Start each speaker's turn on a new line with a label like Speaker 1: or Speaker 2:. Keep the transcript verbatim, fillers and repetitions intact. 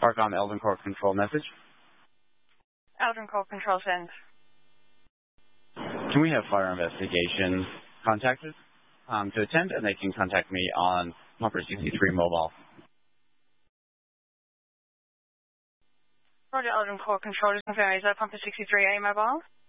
Speaker 1: Arcom Eldon Core Control message.
Speaker 2: Eldon Core Control send.
Speaker 1: Can we have fire investigation contacted um, to attend, and they can contact me on Pumper sixty-three mobile.
Speaker 2: Roger, Eldon Core Control, just confirm, is that Pumper sixty-three A mobile?